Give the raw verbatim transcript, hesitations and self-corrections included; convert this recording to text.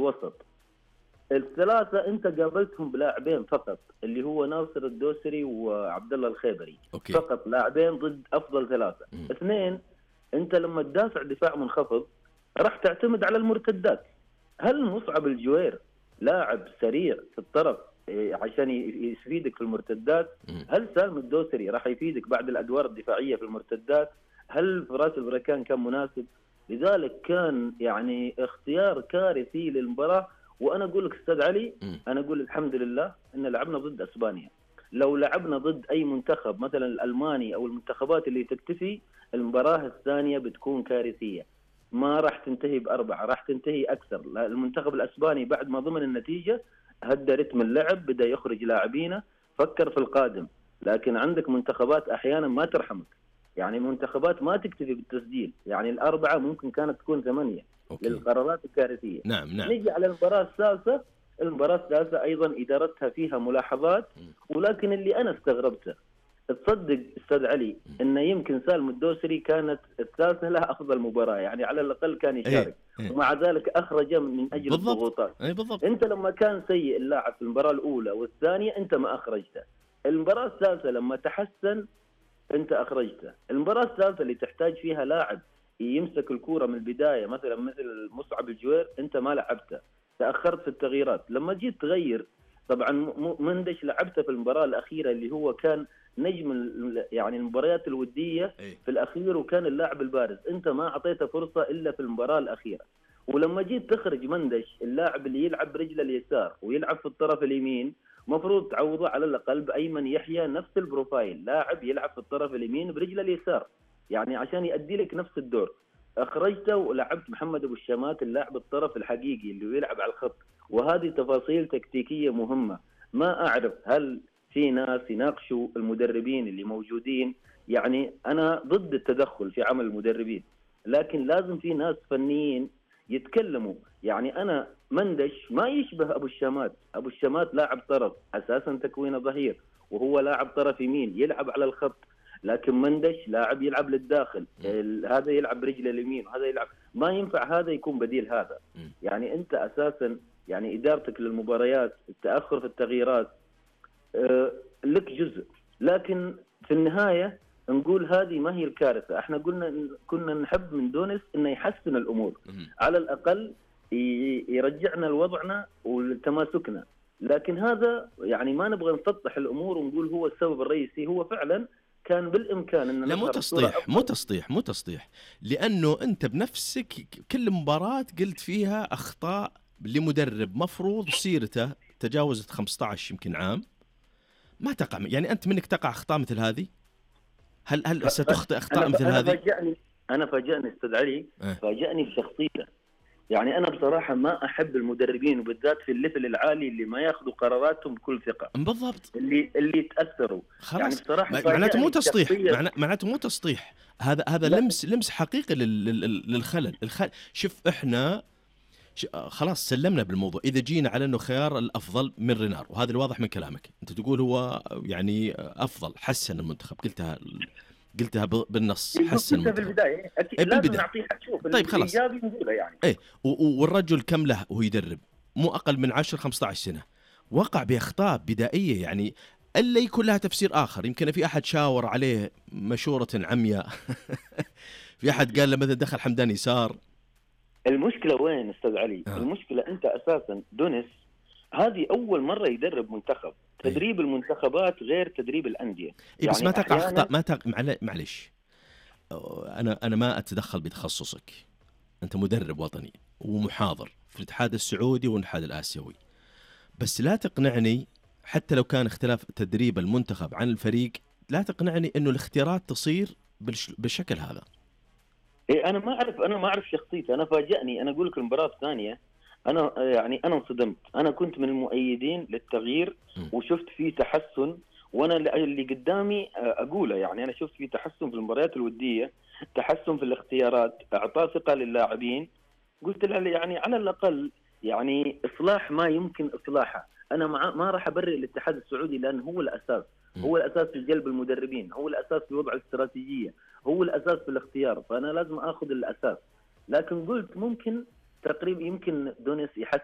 الوسط. الثلاثة أنت قابلتهم بلاعبين فقط، اللي هو ناصر الدوسري وعبد الله الخيبري. أوكي. فقط لاعبين ضد أفضل ثلاثة. م. اثنين، أنت لما تدافع دفاع منخفض راح تعتمد على المرتدات. هل مصعب الجوير لاعب سريع في الطرف عشان يفيدك في المرتدات؟ م. هل سالم الدوسري راح يفيدك بعد الأدوار الدفاعية في المرتدات؟ هل فراس البركان كان مناسب؟ لذلك كان يعني اختيار كارثي للمباراة. وأنا أقول لك أستاذ علي، أنا أقول الحمد لله إن لعبنا ضد أسبانيا. لو لعبنا ضد أي منتخب مثلا الألماني أو المنتخبات اللي تكتفي، المباراة الثانية بتكون كارثية، ما راح تنتهي بأربعة، راح تنتهي أكثر. المنتخب الأسباني بعد ما ضمن النتيجة هدى رتم اللعب، بدأ يخرج لاعبينه، فكر في القادم. لكن عندك منتخبات أحيانا ما ترحمك، يعني منتخبات ما تكتفي بالتسجيل، يعني الأربعة ممكن كانت تكون ثمانية. أوكي. للقرارات الكارثية. نعم نعم. نيجي على المباراة الثالثة. المباراة الثالثة أيضا إدارتها فيها ملاحظات، ولكن اللي أنا استغربته، تصدق أستاذ علي أن يمكن سالم الدوسري كانت الثالثة لها أفضل مباراة، يعني على الأقل كان يشارك. إيه. ومع ذلك أخرج من أجل بالضبط. الضغوطات. أي بالضبط. أنت لما كان سيء اللاعب في المباراة الأولى والثانية أنت ما أخرجته. المباراة الثالثة لما تحسن أنت أخرجته. المباراة الثالثة اللي تحتاج فيها لاعب يمسك الكورة من البداية مثلا مثل مصعب الجوير أنت ما لعبته، تأخرت في التغييرات. لما جيت تغير طبعا مندش لعبته في المباراة الأخيرة اللي هو كان نجم يعني المباريات الودية في الأخير، وكان اللاعب البارز، أنت ما أعطيته فرصة إلا في المباراة الأخيرة. ولما جيت تخرج مندش اللاعب اللي يلعب برجل اليسار ويلعب في الطرف اليمين، مفروض تعوضه على الأقل بأيمن يحيى نفس البروفايل، لاعب يلعب في الطرف اليمين برجل اليسار، يعني عشان يؤدي لك نفس الدور. أخرجته ولعبت محمد أبو الشامات اللاعب الطرف الحقيقي اللي يلعب على الخط. وهذه تفاصيل تكتيكية مهمة. ما أعرف هل في ناس يناقشوا المدربين اللي موجودين، يعني أنا ضد التدخل في عمل المدربين، لكن لازم في ناس فنيين يتكلموا. يعني أنا مندش ما يشبه أبو الشامات. أبو الشامات لاعب طرف أساسا تكوينه ظهير، وهو لاعب طرف يمين يلعب على الخط. لكن مندش لاعب يلعب للداخل، هذا يلعب برجله اليمين وهذا يلعب، ما ينفع هذا يكون بديل هذا. يعني أنت أساسا يعني إدارتك للمباريات، التأخر في التغييرات أه لك جزء، لكن في النهاية نقول هذه ما هي الكارثة. احنا قلنا كنا نحب من دونس انه يحسن الامور، على الاقل يرجعنا لوضعنا ولتماسكنا. لكن هذا يعني ما نبغى نسطح الامور ونقول هو السبب الرئيسي. هو فعلا كان بالامكان ان لا مو تسطيح مو تسطيح مو تسطيح لانه انت بنفسك كل مباراة قلت فيها اخطاء لمدرب مفروض سيرته تجاوزت خمسة عشر يمكن عام ما تقع. يعني انت منك تقع اخطاء مثل هذه؟ هل هل ستخطئ اخطاء مثل أنا هذه؟ فاجأني انا فاجأني استاذ علي، أه. فاجأني بشخصيته. يعني انا بصراحه ما احب المدربين وبالذات في الليفل العالي اللي ما ياخذوا قراراتهم بكل ثقه، بالضبط، اللي اللي يتاثروا. خلاص. يعني بصراحه معناته مو تسطيح، معناته مو تسطيح، هذا هذا لمس لمس حقيقي للخلل. الخلل شوف احنا خلاص سلمنا بالموضوع. إذا جينا على أنه خيار الأفضل من رينار، وهذا الواضح من كلامك، أنت تقول هو يعني أفضل، حسن المنتخب، قلتها قلتها بالنص، حسن المنتخب في البداية. أكيد إيه لازم نعطيه شوف. طيب خلاص يعني. إيه والرجل كم له وهو يدرب؟ مو أقل من عشر خمسة عشر سنة، وقع بأخطاء بدائية يعني إلا يكون لها تفسير آخر. يمكن في أحد شاور عليه مشورة عمياء في أحد قال له مثلا دخل حمدان يسار. المشكلة وين أستاذ علي؟ آه. المشكلة أنت أساساً دونس هذه أول مرة يدرب منتخب. تدريب المنتخبات غير تدريب الأندية. إيه بس يعني ما تقع أحياناً... أخطاء ما تقع. معلش أنا أنا ما أتدخل بتخصصك، أنت مدرب وطني ومحاضر في الاتحاد السعودي والاتحاد الآسيوي، بس لا تقنعني حتى لو كان اختلاف تدريب المنتخب عن الفريق، لا تقنعني إنه الاختيارات تصير بالشكل هذا. إيه أنا ما أعرف أنا ما أعرف شخصيته. أنا فاجأني. أنا أقول لك المباراة الثانية أنا يعني أنا انصدمت. أنا كنت من المؤيدين للتغيير وشفت فيه تحسن، وأنا اللي قدامي أقوله. يعني أنا شفت فيه تحسن في المباريات الودية، تحسن في الاختيارات، أعطى ثقة للاعبين. قلت له يعني على الأقل يعني إصلاح ما يمكن إصلاحه. أنا ما راح أبرئ الاتحاد السعودي لأن هو الأساس، هو الأساس في جلب المدربين، هو الأساس في وضع الاستراتيجية، هو الأساس في الاختيار، فأنا لازم أخذ الأساس. لكن قلت ممكن تقريبا يمكن دونيس يحسن